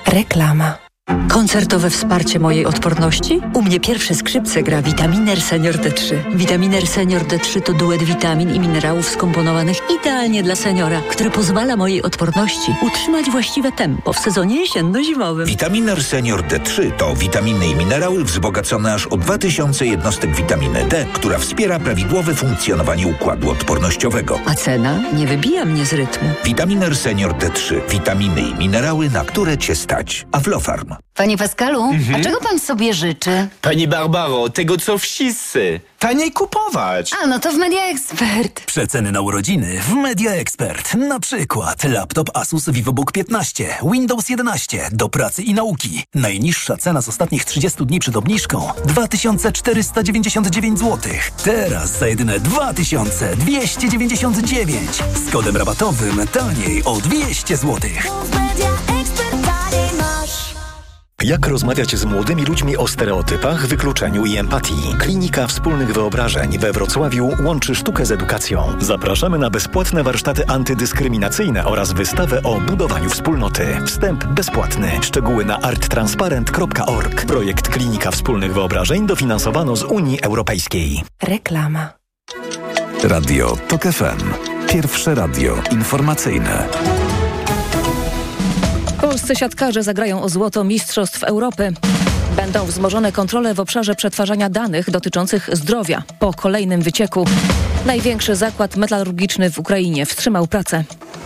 Reklama. Koncertowe wsparcie mojej odporności? U mnie pierwsze skrzypce gra Vitaminer Senior D3. Vitaminer Senior D3 to duet witamin i minerałów skomponowanych idealnie dla seniora, który pozwala mojej odporności utrzymać właściwe tempo w sezonie jesienno-zimowym. Vitaminer Senior D3 to witaminy i minerały wzbogacone aż o 2000 jednostek witaminy D, która wspiera prawidłowe funkcjonowanie układu odpornościowego. A cena nie wybija mnie z rytmu. Vitaminer Senior D3. Witaminy i minerały, na które Cię stać. Aflofarm. Panie Pascalu, a czego pan sobie życzy? Pani Barbaro, tego co wszyscy. Taniej kupować. A, no to w Media Expert. Przeceny na urodziny w Media Expert. Na przykład laptop Asus VivoBook 15, Windows 11, do pracy i nauki. Najniższa cena z ostatnich 30 dni przed obniżką 2499 zł. Teraz za jedyne 2299. Z kodem rabatowym taniej o 200 zł. Jak rozmawiać z młodymi ludźmi o stereotypach, wykluczeniu i empatii? Klinika Wspólnych Wyobrażeń we Wrocławiu łączy sztukę z edukacją. Zapraszamy na bezpłatne warsztaty antydyskryminacyjne oraz wystawę o budowaniu wspólnoty. Wstęp bezpłatny. Szczegóły na arttransparent.org. Projekt Klinika Wspólnych Wyobrażeń dofinansowano z Unii Europejskiej. Reklama. Radio TOK FM. Pierwsze radio informacyjne. Polscy siatkarze zagrają o złoto Mistrzostw Europy. Będą wzmożone kontrole w obszarze przetwarzania danych dotyczących zdrowia. Po kolejnym wycieku największy zakład metalurgiczny w Ukrainie wstrzymał pracę.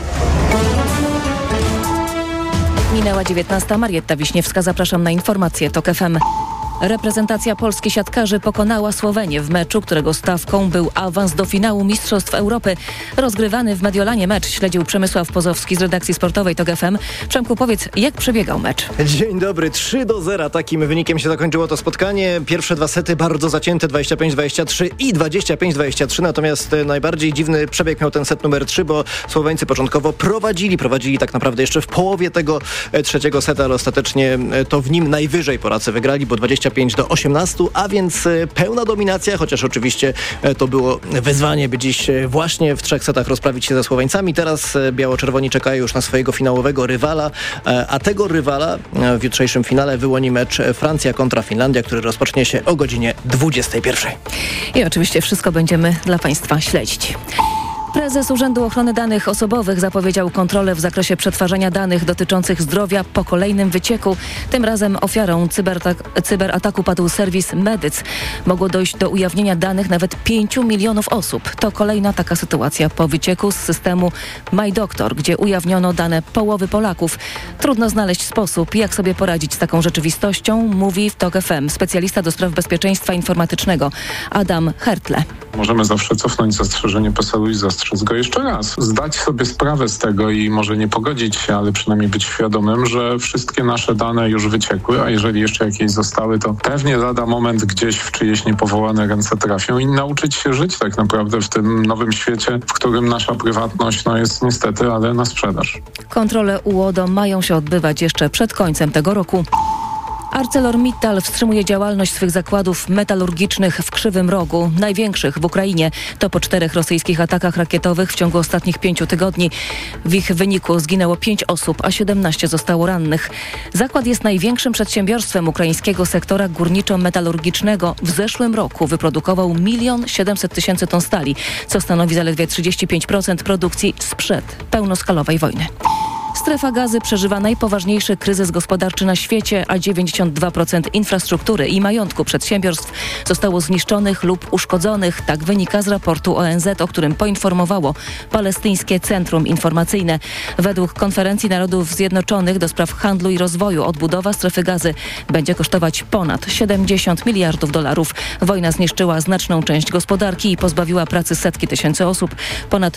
Minęła 19. Marietta Wiśniewska. Zapraszam na informacje TOK FM. Reprezentacja Polski siatkarzy pokonała Słowenię w meczu, którego stawką był awans do finału Mistrzostw Europy. Rozgrywany w Mediolanie mecz śledził Przemysław Pozowski z redakcji sportowej TOK FM. Przemku, powiedz, jak przebiegał mecz? Dzień dobry, 3-0. Takim wynikiem się zakończyło to spotkanie. Pierwsze dwa sety bardzo zacięte, 25-23 i 25-23. Natomiast najbardziej dziwny przebieg miał ten set numer 3, bo Słoweńcy początkowo prowadzili tak naprawdę jeszcze w połowie tego trzeciego seta, ale ostatecznie to w nim najwyżej Polacy wygrali, bo 25-18, a więc pełna dominacja, chociaż oczywiście to było wyzwanie, by dziś właśnie w 3 setach rozprawić się ze Słoweńcami. Teraz biało-czerwoni czekają już na swojego finałowego rywala, a tego rywala w jutrzejszym finale wyłoni mecz Francja kontra Finlandia, który rozpocznie się o godzinie 21. I oczywiście wszystko będziemy dla Państwa śledzić. Prezes Urzędu Ochrony Danych Osobowych zapowiedział kontrolę w zakresie przetwarzania danych dotyczących zdrowia po kolejnym wycieku. Tym razem ofiarą cyberataku padł serwis Medyc. Mogło dojść do ujawnienia danych nawet 5 milionów osób. To kolejna taka sytuacja po wycieku z systemu MyDoktor, gdzie ujawniono dane połowy Polaków. Trudno znaleźć sposób, jak sobie poradzić z taką rzeczywistością, mówi w TOK FM specjalista do spraw bezpieczeństwa informatycznego Adam Hertle. Możemy zawsze cofnąć zastrzeżenie PESEL-u i zastrzec go jeszcze raz. Zdać sobie sprawę z tego i może nie pogodzić się, ale przynajmniej być świadomym, że wszystkie nasze dane już wyciekły, a jeżeli jeszcze jakieś zostały, to pewnie lada moment gdzieś w czyjeś niepowołane ręce trafią i nauczyć się żyć tak naprawdę w tym nowym świecie, w którym nasza prywatność jest niestety, ale na sprzedaż. Kontrole UODO mają się odbywać jeszcze przed końcem tego roku. ArcelorMittal wstrzymuje działalność swych zakładów metalurgicznych w Krzywym Rogu, największych w Ukrainie. To po 4 rosyjskich atakach rakietowych w ciągu ostatnich 5 tygodni. W ich wyniku zginęło 5 osób, a 17 zostało rannych. Zakład jest największym przedsiębiorstwem ukraińskiego sektora górniczo-metalurgicznego. W zeszłym roku wyprodukował 1 700 000 ton stali, co stanowi zaledwie 35% produkcji sprzed pełnoskalowej wojny. Strefa Gazy przeżywa najpoważniejszy kryzys gospodarczy na świecie, a 92% infrastruktury i majątku przedsiębiorstw zostało zniszczonych lub uszkodzonych. Tak wynika z raportu ONZ, o którym poinformowało Palestyńskie Centrum Informacyjne. Według Konferencji Narodów Zjednoczonych do spraw handlu i rozwoju odbudowa strefy Gazy będzie kosztować ponad 70 miliardów dolarów. Wojna zniszczyła znaczną część gospodarki i pozbawiła pracy setki tysięcy osób. Ponad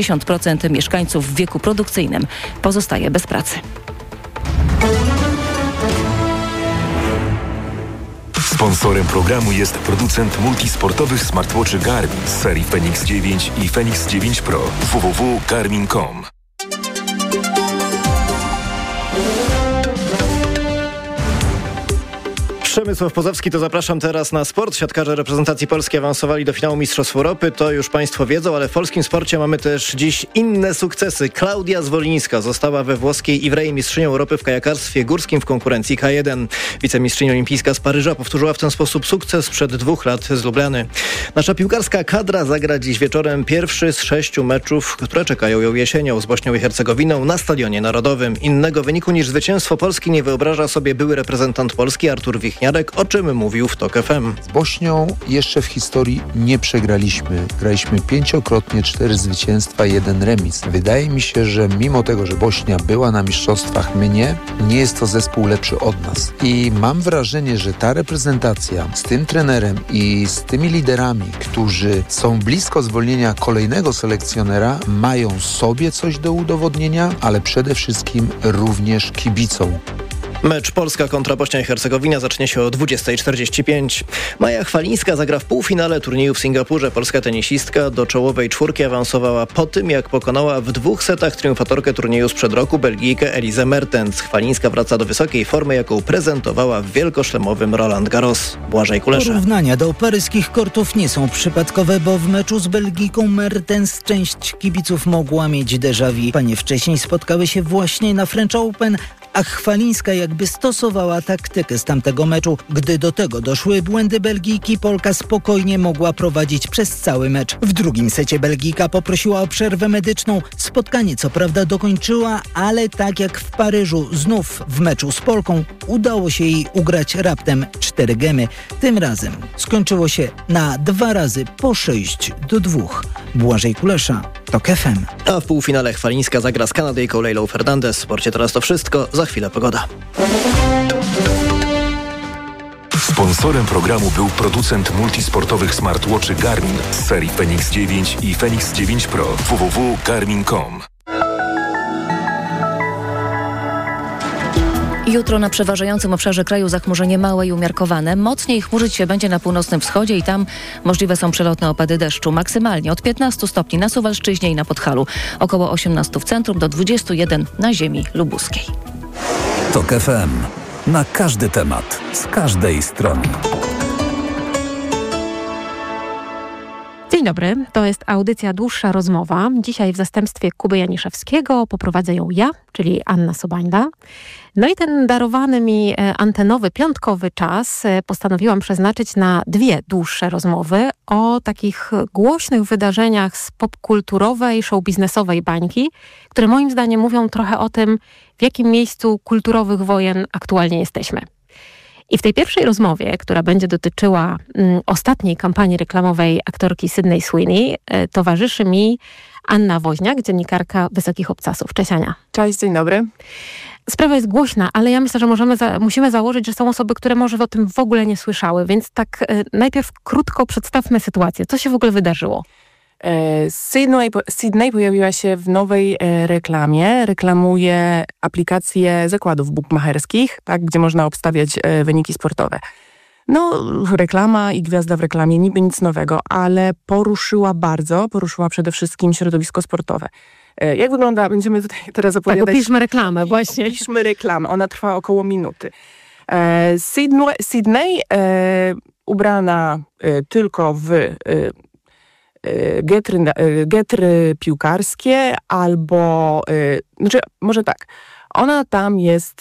90% mieszkańców w wieku produkcyjnym pozostaje bez pracy. Sponsorem programu jest producent multisportowych smartwatchy Garmin z serii Fenix 9 i Fenix 9 Pro. www.garmin.com. Przemysław Pozowski, to zapraszam teraz na sport. Siatkarze reprezentacji Polski awansowali do finału Mistrzostw Europy, to już Państwo wiedzą, ale w polskim sporcie mamy też dziś inne sukcesy. Klaudia Zwolińska została we włoskiej Ivrei mistrzynią Europy w kajakarstwie górskim w konkurencji K1. Wicemistrzyni olimpijska z Paryża powtórzyła w ten sposób sukces sprzed 2 lat z Lublany. Nasza piłkarska kadra zagra dziś wieczorem pierwszy z 6 meczów, które czekają ją jesienią z Bośnią i Hercegowiną na Stadionie Narodowym. Innego wyniku niż zwycięstwo Polski nie wyobraża sobie były reprezentant Polski Artur Wichniarek, o czym mówił w TOK FM. Z Bośnią jeszcze w historii nie przegraliśmy. Graliśmy 5-krotnie, 4 zwycięstwa, 1 remis. Wydaje mi się, że mimo tego, że Bośnia była na mistrzostwach, my nie jest to zespół lepszy od nas. I mam wrażenie, że ta reprezentacja z tym trenerem i z tymi liderami, którzy są blisko zwolnienia kolejnego selekcjonera, mają sobie coś do udowodnienia, ale przede wszystkim również kibicom. Mecz Polska kontra Bośnia i Hercegowina zacznie się o 20:45. Maja Chwalińska zagra w półfinale turnieju w Singapurze. Polska tenisistka do czołowej 4 awansowała po tym, jak pokonała w 2 setach triumfatorkę turnieju sprzed roku, Belgijkę Elizę Mertens. Chwalińska wraca do wysokiej formy, jaką prezentowała w wielkoszlemowym Roland Garros. Błażej Kulesza. Porównania do paryskich kortów nie są przypadkowe, bo w meczu z Belgijką Mertens część kibiców mogła mieć déjà vu. Panie wcześniej spotkały się właśnie na French Open, a Chwalińska jakby stosowała taktykę z tamtego meczu. Gdy do tego doszły błędy Belgijki, Polka spokojnie mogła prowadzić przez cały mecz. W drugim secie Belgijka poprosiła o przerwę medyczną. Spotkanie co prawda dokończyła, ale tak jak w Paryżu, znów w meczu z Polką udało się jej ugrać raptem 4 gemy. Tym razem skończyło się na 2-6-2. Błażej Kulesza, TOK FM. A w półfinale Chwalińska zagra z Kanadyjką Leilą Fernandez. W sporcie teraz to wszystko. Za chwilę pogoda. Sponsorem programu był producent multisportowych smartwatchy Garmin z serii Fenix 9 i Fenix 9 Pro. www.garmin.com. Jutro na przeważającym obszarze kraju zachmurzenie małe i umiarkowane. Mocniej chmurzyć się będzie na północnym wschodzie i tam możliwe są przelotne opady deszczu. Maksymalnie od 15 stopni na Suwalszczyźnie i na Podhalu. Około 18 w centrum do 21 na ziemi lubuskiej. TOK FM. Na każdy temat. Z każdej strony. Dzień dobry, to jest audycja Dłuższa Rozmowa. Dzisiaj w zastępstwie Kuby Janiszewskiego poprowadzę ją ja, czyli Anna Sobańda. No i ten darowany mi antenowy, piątkowy czas postanowiłam przeznaczyć na 2 dłuższe rozmowy o takich głośnych wydarzeniach z popkulturowej, showbiznesowej bańki, które moim zdaniem mówią trochę o tym, w jakim miejscu kulturowych wojen aktualnie jesteśmy. I w tej pierwszej rozmowie, która będzie dotyczyła ostatniej kampanii reklamowej aktorki Sydney Sweeney, towarzyszy mi Anna Woźniak, dziennikarka Wysokich Obcasów. Cześć Ania. Cześć, dzień dobry. Sprawa jest głośna, ale ja myślę, że musimy założyć, że są osoby, które może o tym w ogóle nie słyszały, więc tak najpierw krótko przedstawmy sytuację. Co się w ogóle wydarzyło? Sydney pojawiła się w nowej reklamie. Reklamuje aplikację zakładów bukmacherskich, tak, gdzie można obstawiać wyniki sportowe. No, reklama i gwiazda w reklamie, niby nic nowego, ale poruszyła przede wszystkim środowisko sportowe. Jak wygląda, będziemy tutaj teraz opowiadać... Tak, opiszmy reklamę, właśnie. Opiszmy reklamę, ona trwa około minuty. Sydney ubrana tylko w getry piłkarskie albo, może tak, ona tam jest